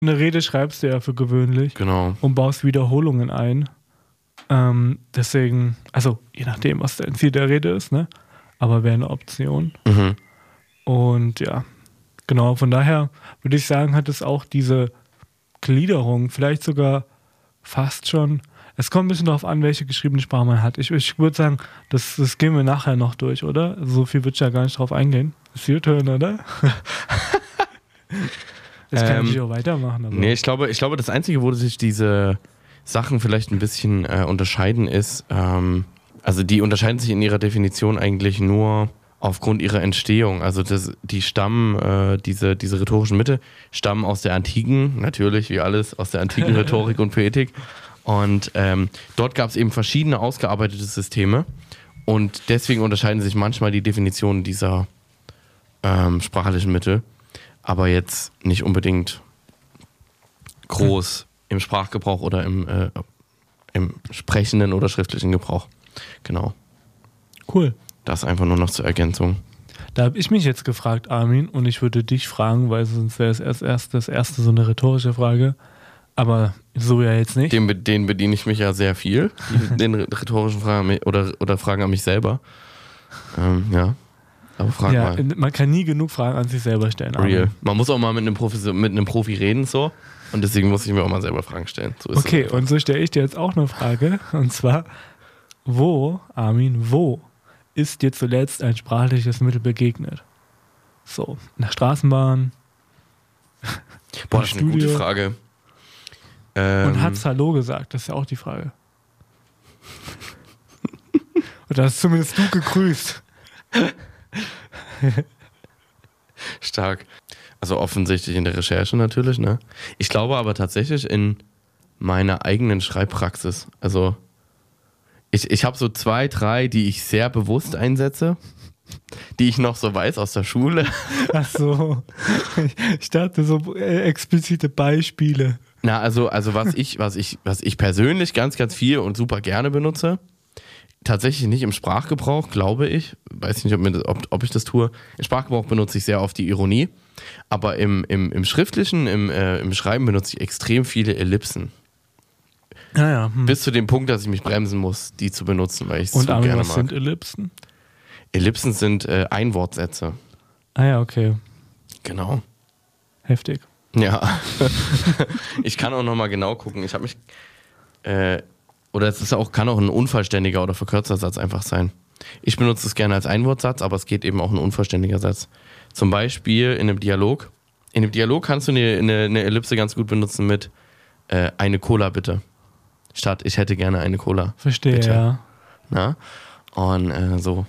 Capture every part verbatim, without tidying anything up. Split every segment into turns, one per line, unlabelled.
eine Rede schreibst du ja für gewöhnlich.
Genau.
Und baust Wiederholungen ein. Ähm, deswegen, also je nachdem, was dein Ziel der Rede ist, ne? Aber wäre eine Option.
Mhm.
Und ja, genau, von daher würde ich sagen, hat es auch diese Gliederung, vielleicht sogar fast schon. Es kommt ein bisschen darauf an, welche geschriebene Sprache man hat. Ich, ich würde sagen, das, das gehen wir nachher noch durch, oder? So viel würde ich ja gar nicht drauf eingehen. Ist your turn, oder? Das kann
Ähm,
ich auch weitermachen. Aber
Nee, ich glaube, ich glaube, das Einzige, wo sich diese Sachen vielleicht ein bisschen äh, unterscheiden, ist, ähm, also die unterscheiden sich in ihrer Definition eigentlich nur aufgrund ihrer Entstehung. Also das, die stammen, äh, diese, diese rhetorischen Mitte, stammen aus der antiken, natürlich wie alles, aus der antiken Rhetorik und Poetik. Und ähm, dort gab es eben verschiedene ausgearbeitete Systeme. Und deswegen unterscheiden sich manchmal die Definitionen dieser ähm, sprachlichen Mittel. Aber jetzt nicht unbedingt groß im Sprachgebrauch oder im, äh, im sprechenden oder schriftlichen Gebrauch. Genau.
cool.
Das einfach nur noch zur Ergänzung.
Da habe ich mich jetzt gefragt, Armin, und ich würde dich fragen, weil sonst wäre es erst, erst das erste so eine rhetorische Frage. Aber so ja jetzt nicht.
Den, be- den bediene ich mich ja sehr viel. Den rhetorischen Fragen an mich- oder, oder Fragen an mich selber. Ähm, ja. Aber frag
ja,
mal.
man kann nie genug Fragen an sich selber stellen.
Real.
Armin.
Man muss auch mal mit einem, Profi, mit einem Profi reden, so. Und deswegen muss ich mir auch mal selber Fragen stellen. So ist es
Okay,
einfach.
und so stelle ich dir jetzt auch eine Frage. Und zwar, wo, Armin, wo ist dir zuletzt ein sprachliches Mittel begegnet? So, in der Straßenbahn.
Boah,
im
das ist eine gute
Studio.
Frage. Ähm,
Und hat's Hallo gesagt? Das ist ja auch die Frage. Oder hast zumindest du gegrüßt?
Stark. Also offensichtlich in der Recherche natürlich, ne? Ich glaube aber tatsächlich in meiner eigenen Schreibpraxis. Also ich, ich habe so zwei, drei, die ich sehr bewusst einsetze, die ich noch so weiß aus der Schule.
Ach so. Ich dachte so äh, explizite Beispiele.
Na, also, also was ich, was ich, was ich persönlich ganz, ganz viel und super gerne benutze, tatsächlich nicht im Sprachgebrauch, glaube ich. Weiß nicht, ob, mir das, ob, ob ich das tue. Im Sprachgebrauch benutze ich sehr oft die Ironie. Aber im, im, im Schriftlichen, im, äh, im Schreiben benutze ich extrem viele Ellipsen.
Naja. Hm.
Bis zu dem Punkt, dass ich mich bremsen muss, die zu benutzen, weil ich es
Und
so
Armin,
gerne
was
mag.
sind Ellipsen?
Ellipsen sind äh, Einwortsätze.
Ah ja, okay.
Genau.
Heftig.
Ja. Ich kann auch nochmal genau gucken. Ich habe mich... Äh, oder es ist auch, kann auch ein unvollständiger oder verkürzter Satz einfach sein. Ich benutze es gerne als Einwortsatz, aber es geht eben auch ein unvollständiger Satz. Zum Beispiel in einem Dialog. In einem Dialog kannst du eine, eine, eine Ellipse ganz gut benutzen mit äh, eine Cola bitte. Statt ich hätte gerne eine Cola.
Verstehe,
Bitte.
ja.
Na? Und äh, so.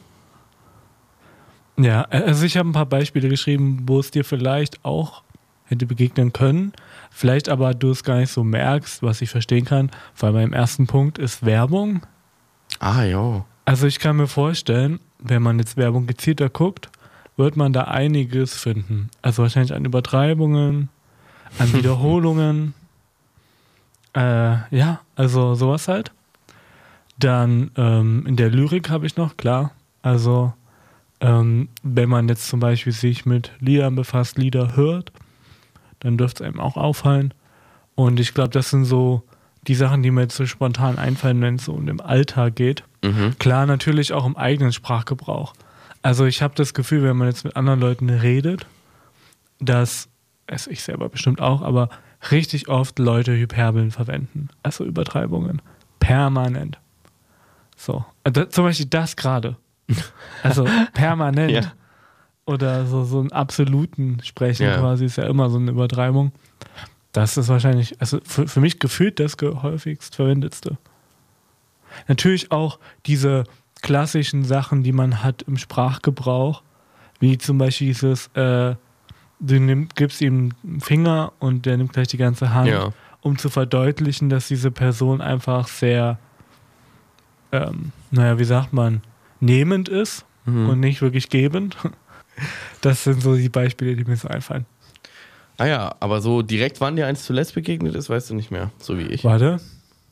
Ja, also ich habe ein paar Beispiele geschrieben, wo es dir vielleicht auch hätte begegnen können. Vielleicht aber du es gar nicht so merkst, was ich verstehen kann. Vor allem beim ersten Punkt ist Werbung.
Ah, jo.
Also ich kann mir vorstellen, wenn man jetzt Werbung gezielter guckt, wird man da einiges finden. Also wahrscheinlich an Übertreibungen, an Wiederholungen. äh, ja, also sowas halt. Dann ähm, in der Lyrik habe ich noch, klar. Also ähm, wenn man jetzt zum Beispiel sich mit Liedern befasst, Lieder hört, dann dürfte es einem auch auffallen. Und ich glaube, das sind so die Sachen, die mir jetzt so spontan einfallen, wenn es so um den Alltag geht.
Mhm.
Klar, natürlich auch im eigenen Sprachgebrauch. Also ich habe das Gefühl, wenn man jetzt mit anderen Leuten redet, dass, also ich selber bestimmt auch, aber richtig oft Leute Hyperbeln verwenden. Also Übertreibungen. Permanent. So. Da, zum Beispiel das gerade. Also permanent.
Ja.
Oder so, so einen absoluten Sprechen
Ja.
quasi ist ja immer so eine Übertreibung. Das ist wahrscheinlich, also für, für mich gefühlt das ge- häufigst verwendetste. Natürlich auch diese klassischen Sachen, die man hat im Sprachgebrauch, wie zum Beispiel dieses, äh, du nimm, gibst ihm einen Finger und der nimmt gleich die ganze Hand,
Ja.
um zu verdeutlichen, dass diese Person einfach sehr, ähm, naja, wie sagt man, nehmend ist
Mhm.
und nicht wirklich gebend. Das sind so die Beispiele, die mir so einfallen.
Ah ja, aber so direkt, wann dir eins zuletzt begegnet ist, weißt du nicht mehr. So wie ich.
Warte.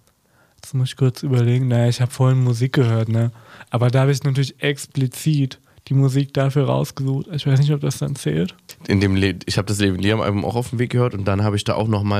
Jetzt muss ich kurz überlegen. Naja, ich habe vorhin Musik gehört, ne? Aber da habe ich natürlich explizit die Musik dafür rausgesucht. Ich weiß nicht, ob das dann zählt.
In dem Le- ich habe das Leben Liam Album auch auf dem Weg gehört und dann habe ich da auch nochmal